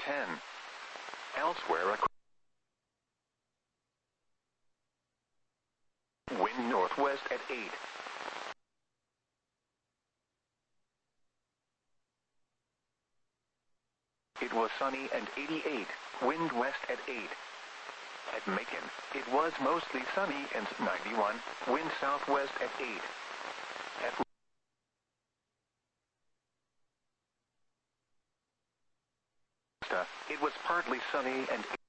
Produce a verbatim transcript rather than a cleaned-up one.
ten. Elsewhere, wind northwest at eight. It was sunny and eighty-eight, wind west at eight. At Macon, it was mostly sunny and ninety-one, wind southwest at eight. At Augusta, it was partly sunny and